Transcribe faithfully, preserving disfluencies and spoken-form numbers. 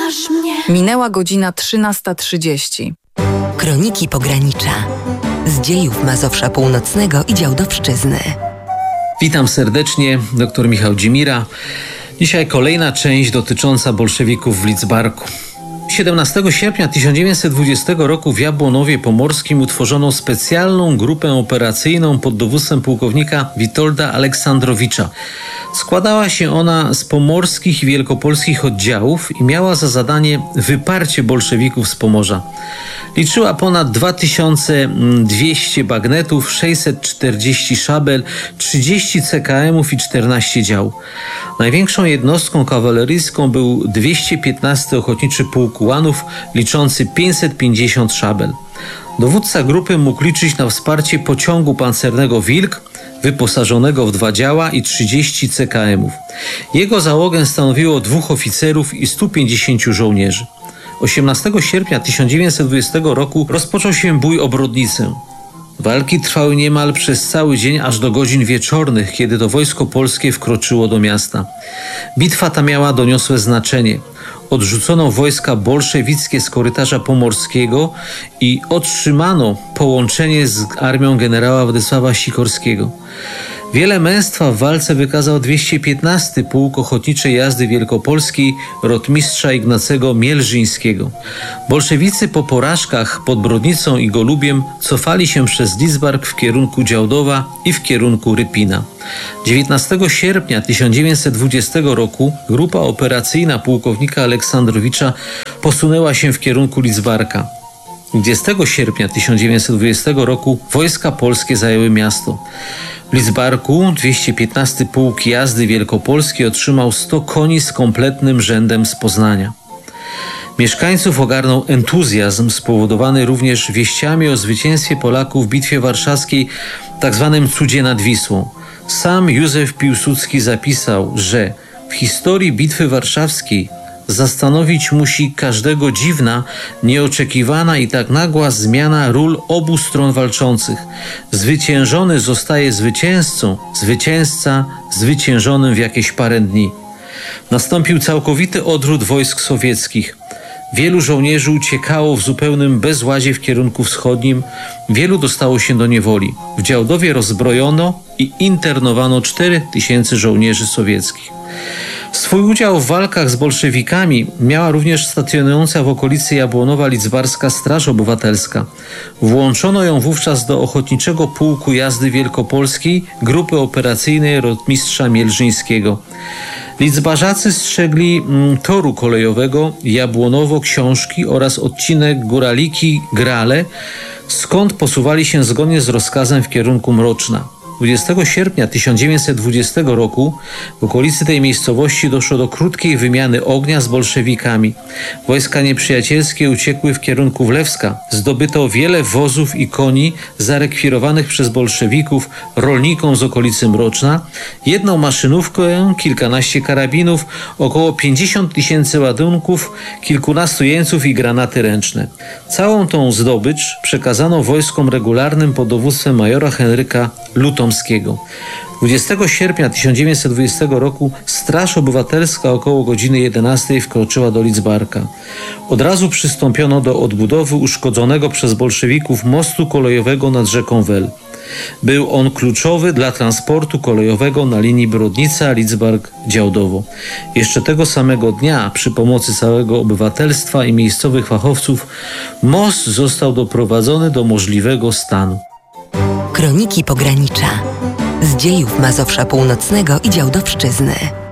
Masz mnie. Minęła godzina trzynasta trzydzieści. Kroniki Pogranicza. Z dziejów Mazowsza Północnego i Działdowszczyzny. Witam serdecznie, dr Michał Dzimira. Dzisiaj kolejna część dotycząca bolszewików w Lidzbarku. siedemnastego sierpnia tysiąc dziewięćset dwudziestego roku w Jabłonowie Pomorskim utworzono specjalną grupę operacyjną pod dowództwem pułkownika Witolda Aleksandrowicza. Składała się ona z pomorskich i wielkopolskich oddziałów i miała za zadanie wyparcie bolszewików z Pomorza. Liczyła ponad dwa tysiące dwieście bagnetów, sześćset czterdzieści szabel, trzydzieści C K M-ów i czternaście dział. Największą jednostką kawaleryjską był dwieście piętnasty Ochotniczy Pułk Ułanów, liczący pięćset pięćdziesiąt szabel. Dowódca grupy mógł liczyć na wsparcie pociągu pancernego Wilk, wyposażonego w dwa działa i trzydzieści C K M-ów. Jego załogę stanowiło dwóch oficerów i stu pięćdziesięciu żołnierzy. osiemnastego sierpnia tysiąc dziewięćset dwudziestego roku rozpoczął się bój o Brodnicę. Walki trwały niemal przez cały dzień aż do godzin wieczornych, kiedy to wojsko polskie wkroczyło do miasta. Bitwa ta miała doniosłe znaczenie. Odrzucono wojska bolszewickie z korytarza pomorskiego i otrzymano połączenie z armią generała Władysława Sikorskiego. Wiele męstwa w walce wykazał dwieście piętnasty Pułk Ochotniczej Jazdy Wielkopolskiej rotmistrza Ignacego Mielżyńskiego. Bolszewicy po porażkach pod Brodnicą i Golubiem cofali się przez Lidzbark w kierunku Działdowa i w kierunku Rypina. dziewiętnastego sierpnia tysiąc dziewięćset dwudziestego roku grupa operacyjna pułkownika Aleksandrowicza posunęła się w kierunku Lidzbarka. dwudziestego sierpnia tysiąc dziewięćset dwudziestego roku wojska polskie zajęły miasto. W Lidzbarku dwieście piętnasty Pułk Jazdy Wielkopolskiej otrzymał sto koni z kompletnym rzędem z Poznania. Mieszkańców ogarnął entuzjazm spowodowany również wieściami o zwycięstwie Polaków w Bitwie Warszawskiej, tzw. cudzie nad Wisłą. Sam Józef Piłsudski zapisał, że w historii Bitwy Warszawskiej zastanowić musi każdego dziwna, nieoczekiwana i tak nagła zmiana ról obu stron walczących. Zwyciężony zostaje zwycięzcą, zwycięzca zwyciężonym w jakieś parę dni. Nastąpił całkowity odwrót wojsk sowieckich. Wielu żołnierzy uciekało w zupełnym bezładzie w kierunku wschodnim, wielu dostało się do niewoli. W Działdowie rozbrojono i internowano cztery tysiące żołnierzy sowieckich. Swój udział w walkach z bolszewikami miała również stacjonująca w okolicy Jabłonowa Lidzbarska Straż Obywatelska. Włączono ją wówczas do Ochotniczego Pułku Jazdy Wielkopolskiej grupy operacyjnej rotmistrza Mielżyńskiego. Lidzbarzacy strzegli mm, toru kolejowego Jabłonowo-Książki oraz odcinek Góraliki-Grale, skąd posuwali się zgodnie z rozkazem w kierunku Mroczna. dwudziestego sierpnia tysiąc dziewięćset dwudziestego roku w okolicy tej miejscowości doszło do krótkiej wymiany ognia z bolszewikami. Wojska nieprzyjacielskie uciekły w kierunku Wlewska. Zdobyto wiele wozów i koni zarekwirowanych przez bolszewików rolnikom z okolicy Mroczna, jedną maszynówkę, kilkanaście karabinów, około pięćdziesiąt tysięcy ładunków, kilkunastu jeńców i granaty ręczne. Całą tą zdobycz przekazano wojskom regularnym pod dowództwem majora Henryka Lutomskiego. dwudziestego sierpnia tysiąc dziewięćset dwudziestego roku Straż Obywatelska około godziny jedenastej wkroczyła do Lidzbarka. Od razu przystąpiono do odbudowy uszkodzonego przez bolszewików mostu kolejowego nad rzeką Wel. Był on kluczowy dla transportu kolejowego na linii Brodnica-Lidzbark-Działdowo. Jeszcze tego samego dnia przy pomocy całego obywatelstwa i miejscowych fachowców most został doprowadzony do możliwego stanu. Kroniki Pogranicza. Z dziejów Mazowsza Północnego i Działdowszczyzny.